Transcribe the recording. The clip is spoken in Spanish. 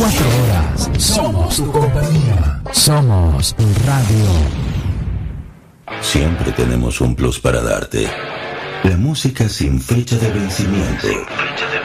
24 horas. Somos tu compañía. Somos Radio. Siempre tenemos un plus para darte. La música sin fecha de vencimiento.